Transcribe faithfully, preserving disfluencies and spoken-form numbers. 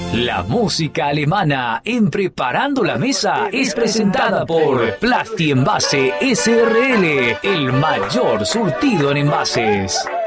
La música alemana en Preparando la Mesa es presentada por Plasti Envase S R L, el mayor surtido en envases.